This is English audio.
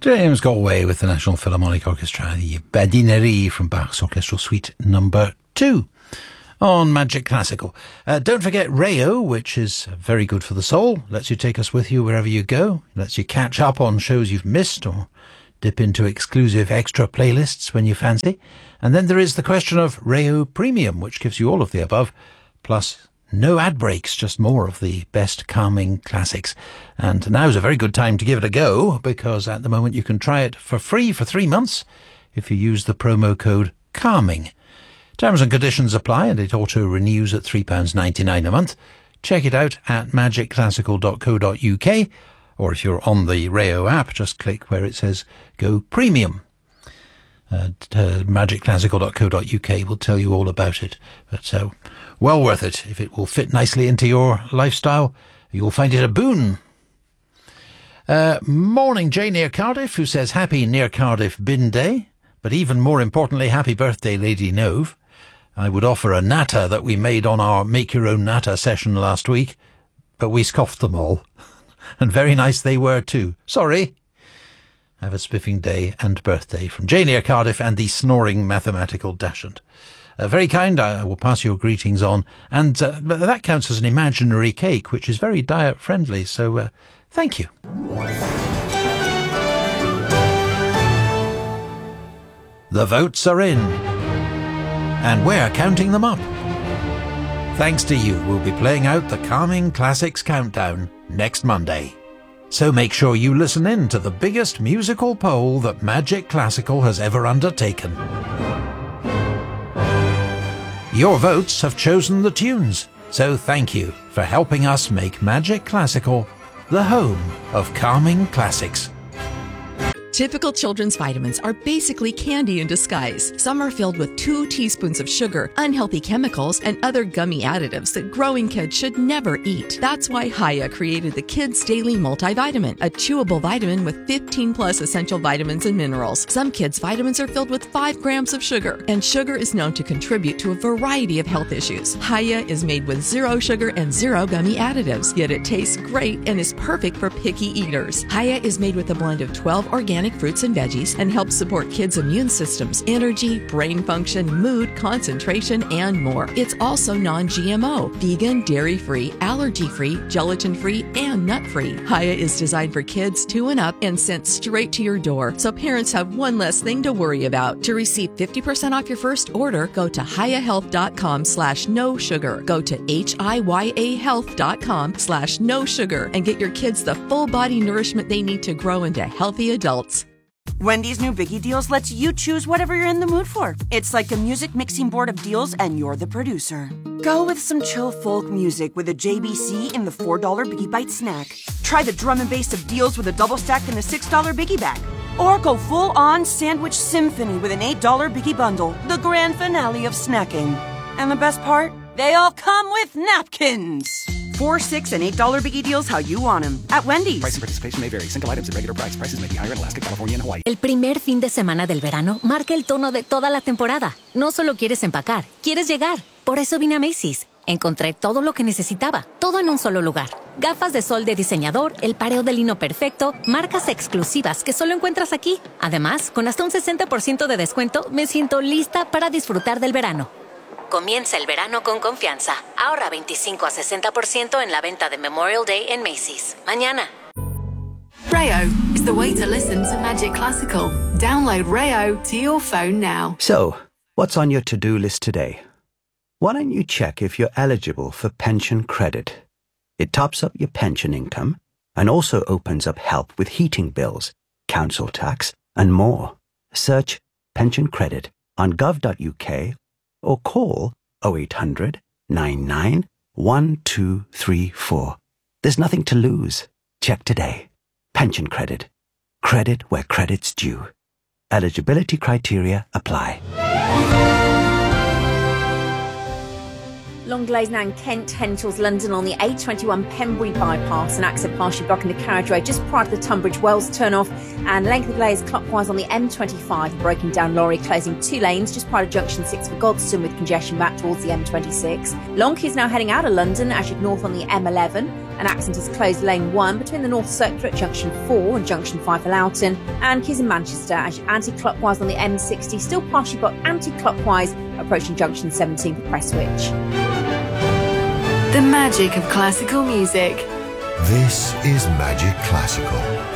James Galway with the National Philharmonic Orchestra, the Badinerie from Bach's Orchestral Suite number 2 on Magic Classical. Don't forget Rayo, which is very good for the soul. Lets you take us with you wherever you go. Lets you catch up on shows you've missed or dip into exclusive extra playlists when you fancy. And then there is the question of Rayo Premium, which gives you all of the above, plus no ad breaks, just more of the best calming classics. And now's a very good time to give it a go, because at the moment you can try it for free for 3 months if you use the promo code CALMING. Terms and conditions apply, and it auto-renews at £3.99 a month. Check it out at magicclassical.co.uk, or if you're on the Rayo app, just click where it says Go Premium. Magicclassical.co.uk will tell you all about it. But well worth it. If it will fit nicely into your lifestyle, you'll find it a boon. Morning, Jay near Cardiff, who says happy near Cardiff Bin Day, but even more importantly, happy birthday, Lady Nove. I would offer a natter that we made on our Make Your Own Natter session last week, but we scoffed them all. And very nice they were too. Sorry. Have a spiffing day and birthday from Jay near Cardiff and the snoring mathematical dachshund. Very kind. I will pass your greetings on. And that counts as an imaginary cake, which is very diet friendly. So thank you. The votes are in, and we're counting them up. Thanks to you, we'll be playing out the Calming Classics Countdown next Monday. So make sure you listen in to the biggest musical poll that Magic Classical has ever undertaken. Your votes have chosen the tunes, so thank you for helping us make Magic Classical the home of calming classics. Typical children's vitamins are basically candy in disguise. Some are filled with 2 teaspoons of sugar, unhealthy chemicals, and other gummy additives that growing kids should never eat. That's why Hiya created the Kids Daily Multivitamin, a chewable vitamin with 15 plus essential vitamins and minerals. Some kids' vitamins are filled with 5 grams of sugar, and sugar is known to contribute to a variety of health issues. Hiya is made with 0 sugar and 0 gummy additives, yet it tastes great and is perfect for picky eaters. Hiya is made with a blend of 12 organic fruits and veggies and helps support kids' immune systems, energy, brain function, mood, concentration, and more. It's also non-GMO, vegan, dairy-free, allergy-free, gelatin-free, and nut-free. Hiya is designed for kids 2 and up and sent straight to your door, so parents have one less thing to worry about. To receive 50% off your first order, go to hiyahealth.com/no sugar. Go to hiyahealth.com/no sugar and get your kids the full body nourishment they need to grow into healthy adults. Wendy's new Biggie Deals lets you choose whatever you're in the mood for. It's like a music mixing board of deals, and you're the producer. Go with some chill folk music with a JBC in the $4 Biggie Bite snack. Try the drum and bass of deals with a double stack in the $6 Biggie bag. Or go full-on sandwich symphony with an $8 Biggie bundle, the grand finale of snacking. And the best part? They all come with napkins. $4, $6, and $8 Biggie Deals how you want them at Wendy's. Price and participation may vary. Single items at regular price. Prices may be higher in Alaska, California, and Hawaii. El primer fin de semana del verano marca el tono de toda la temporada. No solo quieres empacar, quieres llegar. Por eso vine a Macy's. Encontré todo lo que necesitaba, todo en un solo lugar. Gafas de sol de diseñador, el pareo de lino perfecto, marcas exclusivas que solo encuentras aquí. Además, con hasta un 60% de descuento, me siento lista para disfrutar del verano. Comienza el verano con confianza. Ahorra 25 a 60% en la venta de Memorial Day en Macy's. Mañana. Rayo is the way to listen to Magic Classical. Download Rayo to your phone now. So, what's on your to-do list today? Why don't you check if you're eligible for pension credit? It tops up your pension income and also opens up help with heating bills, council tax, and more. Search pension credit on gov.uk or call 0800 99 1234. There's nothing to lose. Check today. Pension credit. Credit where credit's due. Eligibility criteria apply. Long delays now in Kent, heading towards London on the A21 Pembury bypass, and accident partially blocking the carriageway just prior to the Tunbridge Wells turn-off, and length of delays clockwise on the M25, breaking down lorry closing 2 lanes just prior to junction 6 for Godstone with congestion back towards the M26. Long queues now heading out of London as you north on the M11, An accident has closed lane 1 between the North Circular at junction 4 and junction 5 for Loughton, and Keys in Manchester as anti-clockwise on the M60, still partially blocked anti-clockwise approaching junction 17 for Prestwich. The magic of classical music. This is Magic Classical.